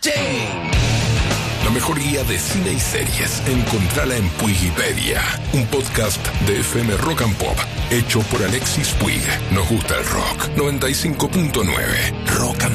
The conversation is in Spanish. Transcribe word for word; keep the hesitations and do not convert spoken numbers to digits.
La mejor guía de cine y series, encontrala en Puigipedia, un podcast de F M Rock and Pop, hecho por Alexis Puig. Nos gusta el rock. noventa y cinco punto nueve Rock and